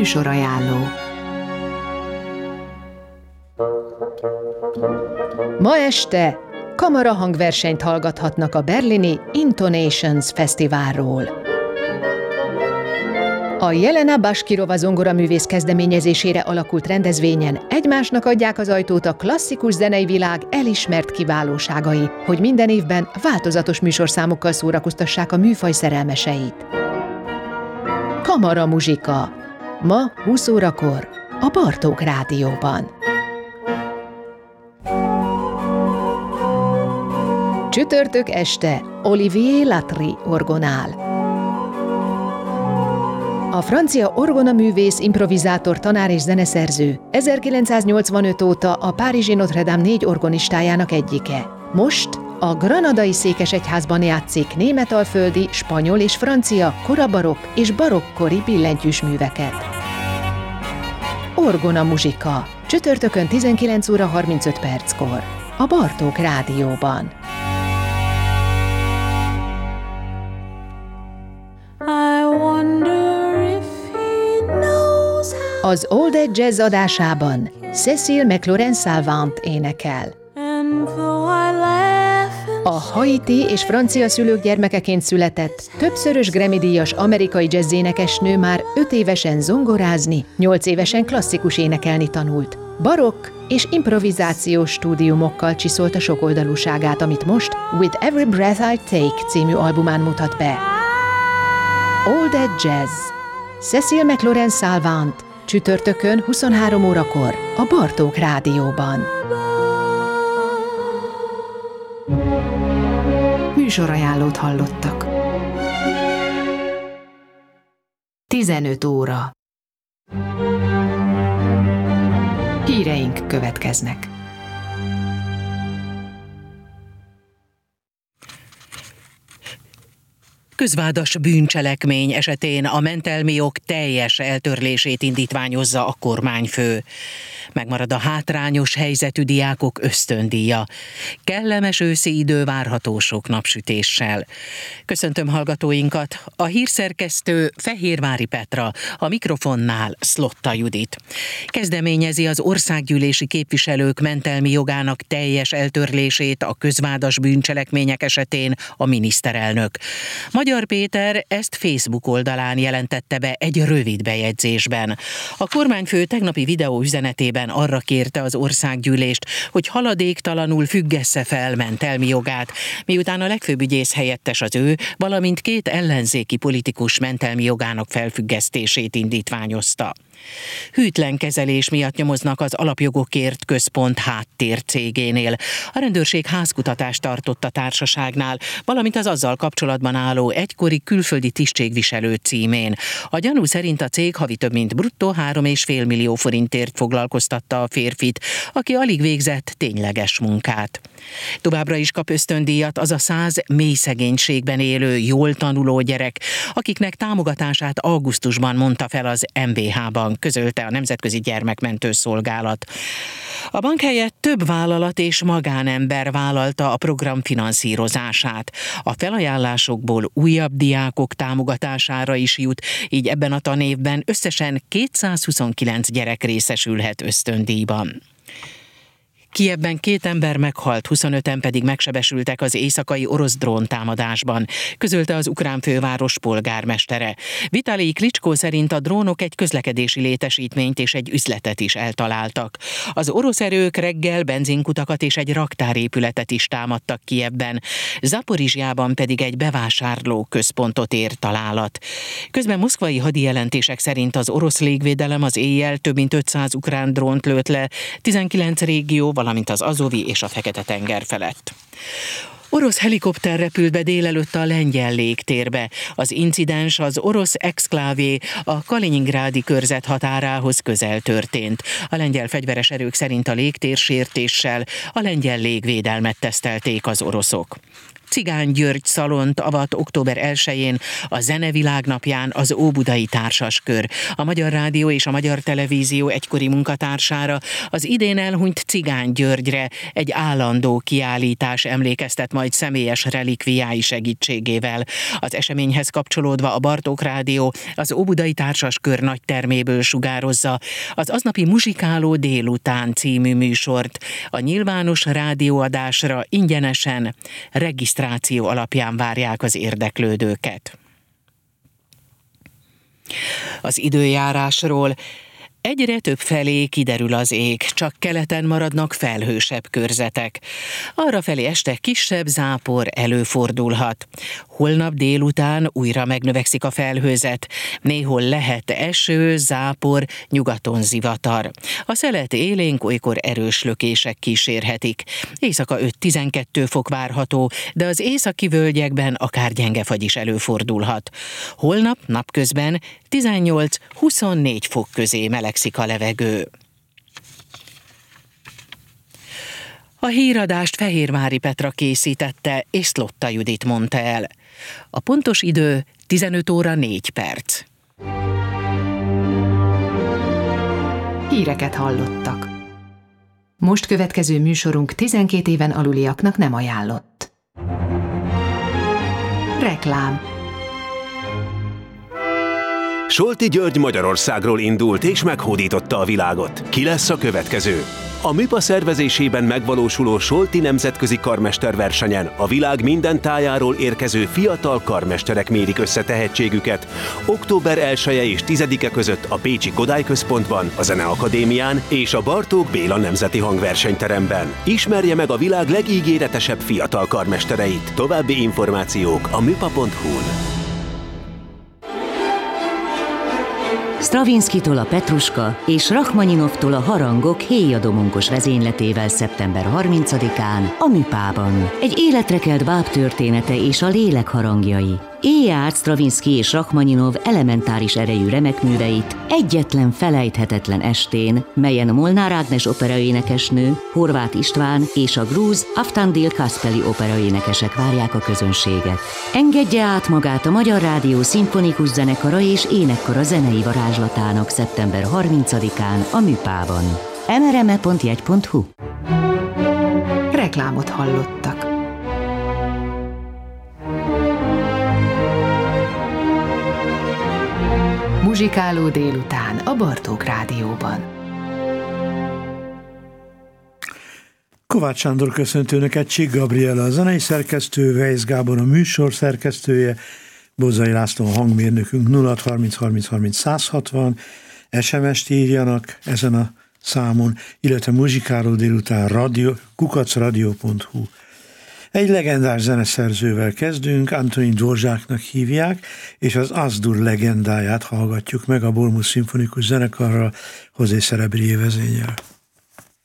Műsorajánló. Ma este kamarahangversenyt hallgathatnak a berlini Intonations Fesztiválról. A Jelena Bashkirova zongoraművész kezdeményezésére alakult rendezvényen egymásnak adják az ajtót a klasszikus zenei világ elismert kiválóságai, hogy minden évben változatos műsorszámokkal szórakoztassák a műfaj szerelmeseit. Kamara muzsika. Ma 20 órakor a Bartók Rádióban. Csütörtök este Olivier Latry orgonál. A francia orgonaművész, improvizátor, tanár és zeneszerző 1985 óta a párizsi Notre Dame 4 orgonistájának egyike. Most a granadai székesegyházban játszik németalföldi, spanyol és francia korabarokk és barokkori billentyűs műveket. Orgona muzsika. Csütörtökön 19 óra 35 perckor. A Bartók Rádióban. Az All That Jazz adásában Cécile McLaurin-Salvant énekel. A haiti és francia szülők gyermekeként született, többszörös Grammy-díjas amerikai jazzénekesnő már 5 évesen zongorázni, 8 évesen klasszikus énekelni tanult. Barokk és improvizációs stúdiumokkal csiszolta sokoldalúságát, amit most With Every Breath I Take című albumán mutat be. All That Jazz. Cécile McLaurin-Salvant. Csütörtökön 23 órakor a Bartók Rádióban. Műsorajánlót hallottak. 15 óra. Híreink következnek. Közvádas bűncselekmény esetén a mentelmi jog teljes eltörlését indítványozza a kormányfő. Megmarad a hátrányos helyzetű diákok ösztöndíja. Kellemes őszi idő várható sok napsütéssel. Köszöntöm hallgatóinkat, a hírszerkesztő Fehérvári Petra, a mikrofonnál Szlotta Judit. Kezdeményezi az országgyűlési képviselők mentelmi jogának teljes eltörlését a közvádas bűncselekmények esetén a miniszterelnök. Magyar Péter ezt Facebook oldalán jelentette be egy rövid bejegyzésben. A kormányfő tegnapi videóüzenetében arra kérte az országgyűlést, hogy haladéktalanul függessze fel mentelmi jogát, miután a legfőbb ügyész helyettes az ő, valamint 2 ellenzéki politikus mentelmi jogának felfüggesztését indítványozta. Hűtlen kezelés miatt nyomoznak az Alapjogokért Központ háttércégénél. A rendőrség házkutatást tartott a társaságnál, valamint az azzal kapcsolatban álló egykori külföldi tisztségviselő címén. A gyanú szerint a cég havi több mint bruttó 3,5 millió forintért foglalkoztatta a férfit, aki alig végzett tényleges munkát. Továbbra is kap ösztöndíjat az a 100 mély szegénységben élő, jól tanuló gyerek, akiknek támogatását augusztusban mondta fel az MBH-ban, közölte a Nemzetközi Gyermekmentő Szolgálat. A bank helyett több vállalat és magánember vállalta a program finanszírozását. A felajánlásokból újabb diákok támogatására is jut, így ebben a tanévben összesen 229 gyerek részesülhet ösztöndíjban. Kijevben 2 ember meghalt, 25-en pedig megsebesültek az éjszakai orosz dróntámadásban, közölte az ukrán főváros polgármestere. Vitalij Klitschko szerint a drónok egy közlekedési létesítményt és egy üzletet is eltaláltak. Az orosz erők reggel benzinkutakat és egy raktárépületet is támadtak Kijevben, Zaporizsjában pedig egy bevásárló központot ér találat. Közben moszkvai hadijelentések szerint az orosz légvédelem az éjjel több mint 500 ukrán drónt lőtt le, 19 régió, valamint az Azovi és a Fekete-tenger felett. Orosz helikopter repült be délelőtt a lengyel légtérbe. Az incidens az orosz exklávé a Kaliningrádi körzet határához közel történt. A lengyel fegyveres erők szerint a légtérsértéssel a lengyel légvédelmet tesztelték az oroszok. Cigány György szalont avat október 1-én a Zenevilágnapján az Óbudai Társaskör. A Magyar Rádió és a Magyar Televízió egykori munkatársára, az idén elhunyt Cigány Györgyre egy állandó kiállítás emlékeztet majd személyes relikviái segítségével. Az eseményhez kapcsolódva a Bartók Rádió az Óbudai Társaskör nagy terméből sugározza az aznapi Muzsikáló délután című műsort. A nyilvános rádióadásra ingyenesen, regisztráció alapján várják az érdeklődőket. Az időjárásról: egyre több felé kiderül az ég, csak keleten maradnak felhősebb körzetek. Arrafelé este kisebb zápor előfordulhat. Holnap délután újra megnövekszik a felhőzet. Néhol lehet eső, zápor, nyugaton zivatar. A szelet élénk, olykor erős lökések kísérhetik. Éjszaka 5-12 fok várható, de az északi völgyekben akár gyenge fagy is előfordulhat. Holnap napközben 18-24 fok közé melegszik a levegő. A híradást Fehérvári Petra készítette, és Szlotta Judit mondta el. A pontos idő 15 óra 4 perc. Híreket hallottak. Most következő műsorunk 12 éven aluliaknak nem ajánlott. Reklám. Solti György Magyarországról indult és meghódította a világot. Ki lesz a következő? A MÜPA szervezésében megvalósuló Solti nemzetközi karmesterversenyen a világ minden tájáról érkező fiatal karmesterek mérik össze tehetségüket. Október 1-e és 10-e között a Pécsi Kodály Központban, a Zeneakadémián és a Bartók Béla Nemzeti Hangversenyteremben. Ismerje meg a világ legígéretesebb fiatal karmestereit. További információk a müpa.hu-n. Stravinszkitól a Petruska és Rachmaninovtól a Harangok Héja Domonkos vezényletével szeptember 30-án a Műpában. Egy életre kelt báb története és a lélek harangjai. Élje át Stravinszki és Rachmaninov elementáris erejű remekműveit egyetlen felejthetetlen estén, melyen Molnár Ágnes operaénekesnő, Horváth István és a grúz Aftandil Kaspeli operaénekesek várják a közönséget. Engedje át magát a Magyar Rádió szimfonikus zenekara és énekkara zenei varázslatának szeptember 30-án a Műpában. mrme.jegy.hu. Reklámot hallottak. Muzsikáló délután a Bartók Rádióban. Kovács Sándor köszöntő Önöket, Csík Gabriella a zenei szerkesztő, Weisz Gábor a műsor szerkesztője, Bozzai László a hangmérnökünk. 0630 30 30 160, SMS-t írjanak ezen a számon, illetve Muzsikáló délután @radio.hu. Egy legendás zeneszerzővel kezdünk, Antonín Dvořáknak hívják, és az Az-dur legendáját hallgatjuk meg a Bormus Szimfonikus Zenekarral, José Serebrié vezényel.